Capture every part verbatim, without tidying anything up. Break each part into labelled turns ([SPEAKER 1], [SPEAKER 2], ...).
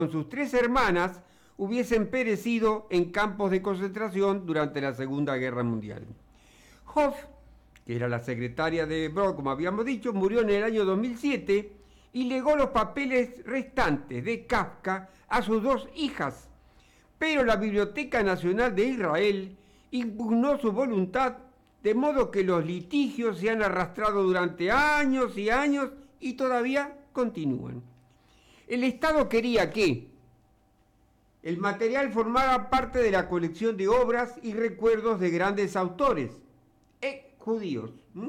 [SPEAKER 1] con sus tres hermanas hubiesen perecido en campos de concentración durante la Segunda Guerra Mundial. Hoff, que era la secretaria de Brod, como habíamos dicho, murió en el año dos mil siete y legó los papeles restantes de Kafka a sus dos hijas, pero la Biblioteca Nacional de Israel impugnó su voluntad, de modo que los litigios se han arrastrado durante años y años y todavía continúan. El Estado quería que el material formara parte de la colección de obras y recuerdos de grandes autores eh, judíos. ¿Mm?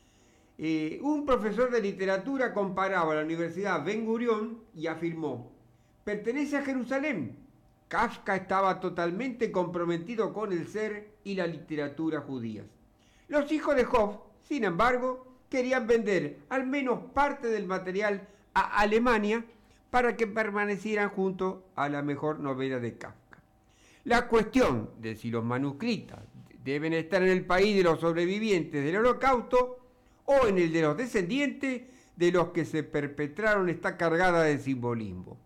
[SPEAKER 1] Eh, un profesor de literatura comparaba a la Universidad Ben Gurión y afirmó: pertenece a Jerusalén. Kafka estaba totalmente comprometido con el ser y la literatura judías. Los hijos de Hoff, sin embargo, querían vender al menos parte del material a Alemania para que permanecieran junto a la mejor novela de Kafka. La cuestión de si los manuscritos deben estar en el país de los sobrevivientes del Holocausto o en el de los descendientes de los que se perpetraron está cargada de simbolismo.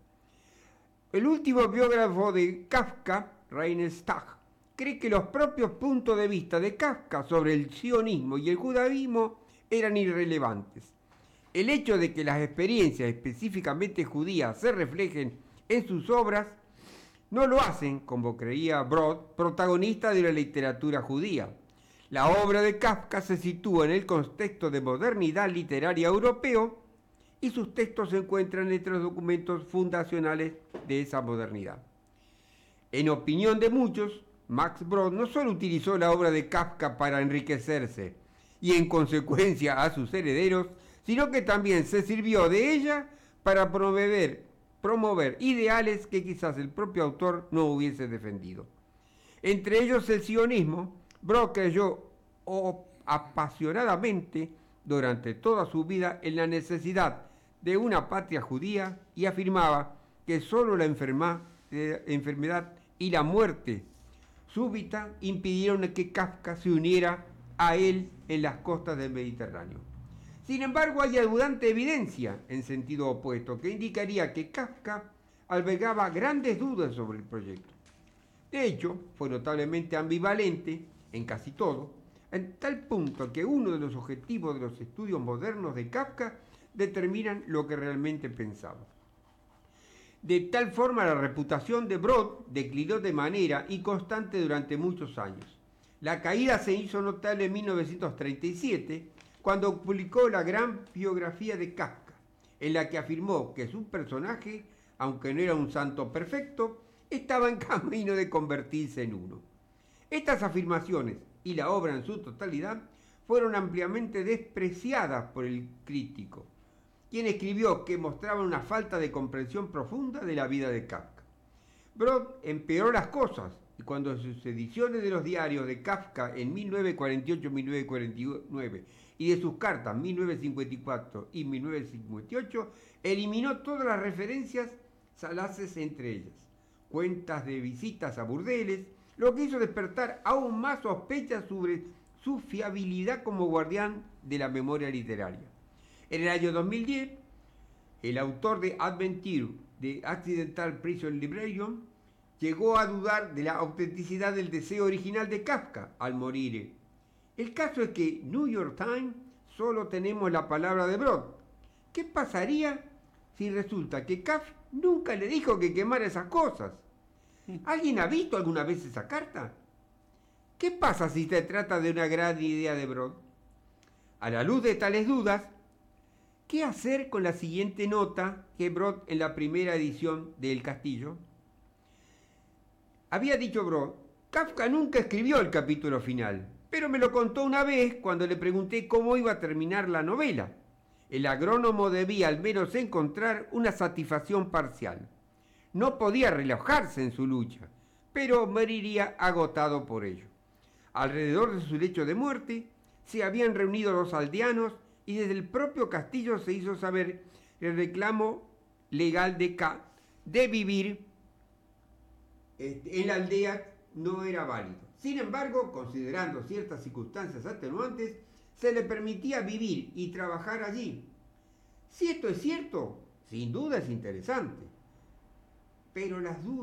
[SPEAKER 1] El último biógrafo de Kafka, Rainer Stach, cree que los propios puntos de vista de Kafka sobre el sionismo y el judaísmo eran irrelevantes. El hecho de que las experiencias específicamente judías se reflejen en sus obras no lo hacen, como creía Brod, protagonista de la literatura judía. La obra de Kafka se sitúa en el contexto de modernidad literaria europeo y sus textos se encuentran entre los documentos fundacionales de esa modernidad. En opinión de muchos, Max Brod no solo utilizó la obra de Kafka para enriquecerse y en consecuencia a sus herederos, sino que también se sirvió de ella para promover, promover ideales que quizás el propio autor no hubiese defendido. Entre ellos el sionismo. Brod creyó apasionadamente durante toda su vida en la necesidad de una patria judía y afirmaba que solo la enferma, eh, enfermedad y la muerte súbita impidieron que Kafka se uniera a él en las costas del Mediterráneo. Sin embargo, hay abundante evidencia en sentido opuesto que indicaría que Kafka albergaba grandes dudas sobre el proyecto. De hecho, fue notablemente ambivalente en casi todo, en tal punto que uno de los objetivos de los estudios modernos de Kafka determinan lo que realmente pensaba. De tal forma, la reputación de Brod declinó de manera inconstante durante muchos años. La caída se hizo notable en mil novecientos treinta y siete, cuando publicó la gran biografía de Kafka, en la que afirmó que su personaje, aunque no era un santo perfecto, estaba en camino de convertirse en uno. Estas afirmaciones y la obra en su totalidad fueron ampliamente despreciadas por el crítico, quien escribió que mostraban una falta de comprensión profunda de la vida de Kafka. Brod empeoró las cosas y cuando sus ediciones de los diarios de Kafka en mil novecientos cuarenta y ocho a mil novecientos cuarenta y nueve y de sus cartas mil novecientos cincuenta y cuatro y mil novecientos cincuenta y ocho eliminó todas las referencias salaces entre ellas, cuentas de visitas a burdeles, lo que hizo despertar aún más sospechas sobre su fiabilidad como guardián de la memoria literaria. En el año dos mil diez, el autor de Adventure de Accidental Prison Librarian llegó a dudar de la autenticidad del deseo original de Kafka al morir. El caso es que New York Times solo tenemos la palabra de Brod. ¿Qué pasaría si resulta que Kafka nunca le dijo que quemara esas cosas? ¿Alguien ha visto alguna vez esa carta? ¿Qué pasa si se trata de una gran idea de Brod? A la luz de tales dudas, ¿qué hacer con la siguiente nota que Brod en la primera edición de El Castillo? Había dicho Brod: Kafka nunca escribió el capítulo final, pero me lo contó una vez cuando le pregunté cómo iba a terminar la novela. El agrónomo debía al menos encontrar una satisfacción parcial. No podía relajarse en su lucha, pero moriría agotado por ello. Alrededor de su lecho de muerte se habían reunido los aldeanos y desde el propio castillo se hizo saber el reclamo legal de K de vivir en la aldea no era válido. Sin embargo, considerando ciertas circunstancias atenuantes, se le permitía vivir y trabajar allí. Si esto es cierto, sin duda es interesante. pero las dudas